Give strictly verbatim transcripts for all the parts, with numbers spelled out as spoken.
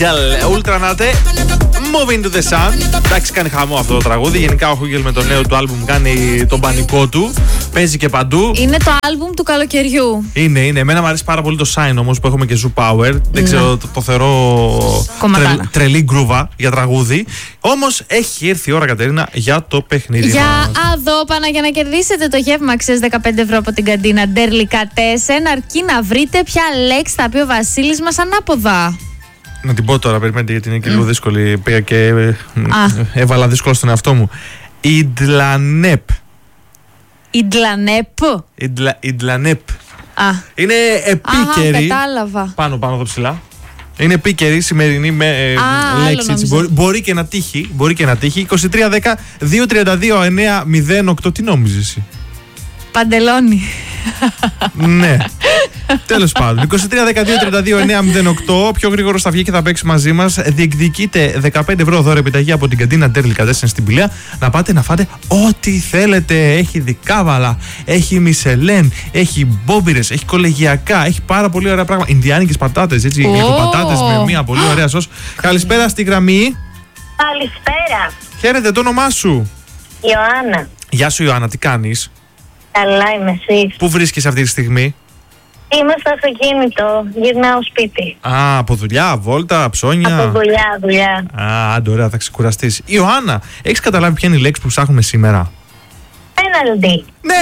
Ultranate, Moving to the Sun. Εντάξει, κάνει χαμό αυτό το τραγούδι. Γενικά ο Χούγγελ με το νέο του άλμπουμ κάνει τον πανικό του. Παίζει και παντού. Είναι το άλμπουμ του καλοκαιριού. Είναι, είναι. Εμένα μου αρέσει πάρα πολύ το Sign όμως που έχουμε και Zoo Power. Mm. Δεν ξέρω, το, το θεωρώ τρε, τρελή γκρούβα για τραγούδι. Όμως έχει έρθει η ώρα, Κατερίνα, για το παιχνίδι. Για μας. αδόπανα, για να κερδίσετε το γεύμα αξίας δεκαπέντε ευρώ από την καντίνα Ντέρλικατέσεν, αρκεί να βρείτε ποια λέξη θα πει ο Βασίλης μας ανάποδα. Να την πω τώρα, περιμένετε, γιατί είναι και λίγο mm. δύσκολη. Πήγα και ε, έβαλα δύσκολο στον εαυτό μου. Ιντλανέπ. Ιντλανέπ. Ιντλα, Ιντλανέπ. Α. Είναι επίκαιρη. Α, κατάλαβα. Πάνω, πάνω εδώ ψηλά. Είναι επίκαιρη σημερινή με ε, Α, λέξη. Έτσι. Μπορεί, μπορεί και να τύχει. Μπορεί και να τύχει. είκοσι τρία δέκα δύο τριάντα δύο εννιά μηδέν οκτώ. Τι νόμιζες εσύ? Παντελόνι. Ναι. Τέλος πάντων. είκοσι τρία δέκα δύο τριάντα δύο εννιά μηδέν οκτώ. Ο πιο γρήγορος θα βγει και θα παίξει μαζί μας. Διεκδικείτε δεκαπέντε ευρώ δώρο επιταγή από την καντίνα Ντέρλικατέσεν στην Πηλαία. Να πάτε να φάτε ό,τι θέλετε. Έχει δικάβαλα, έχει μισελέν, έχει μπόμπιρες, έχει κολεγιακά, έχει πάρα πολύ ωραία πράγματα. Ινδιάνικες πατάτες, έτσι. Oh. Γλυκοπατάτες με μια πολύ ωραία σως. Καλησπέρα στη γραμμή. Καλησπέρα. Χαίρετε, το όνομά σου? Ιωάννα. Γεια σου, Ιωάννα, τι κάνεις? Καλά είμαι, εσείς? Πού βρίσκεσαι αυτή τη στιγμή? Είμαι στο αυτοκίνητο, γυρνάω σπίτι. Α, από δουλειά, βόλτα, ψώνια. Από δουλειά, δουλειά. Α, άντε, ωραία, θα ξεκουραστείς. Ιωάννα, έχεις καταλάβει ποια είναι η λέξη που ψάχνουμε σήμερα? Πέναλτι. Ναι!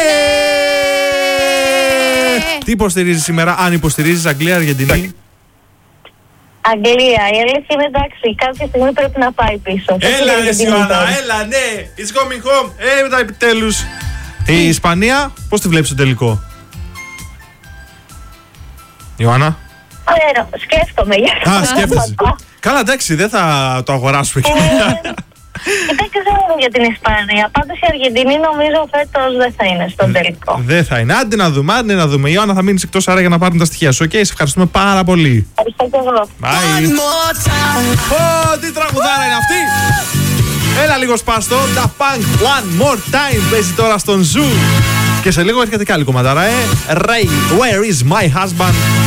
Τι υποστηρίζεις σήμερα, αν υποστηρίζεις Αγγλία, Αργεντινή? Αγγλία, η αλήθεια είναι εντάξει, κάποια στιγμή πρέπει να πάει πίσω. Έλα ρε Ιωάννα, έλα, ναι, it's coming home, ε, μετά επιτέλους. Η Ισπανία, πώς τη βλέπεις στο τελικό? Ιωάννα. Ωραία, σκέφτομαι για αυτό. Α, σκέφτεσαι. Καλά, εντάξει, δεν θα το αγοράσουμε. Δεν ξέρω για την Ισπανία. Πάντως η Αργεντινή νομίζω φέτος δεν θα είναι στον τελικό. Δεν θα είναι. Άντε να δούμε, άντε να δούμε. Ιωάννα, θα μείνεις εκτός άρα για να πάρουμε τα στοιχεία σου. Οκ, σε ευχαριστούμε πάρα πολύ. Ευχαριστώ και εγώ. Bye. Ω, τι τραγουδάρα είναι αυτή. Έλα λίγο σπάστο. Da Punk One More Time παίζει τώρα στον Zoo. Και σε λίγο έρχεται και άλλη κομματάρα, ε. Ray, Where is my husband?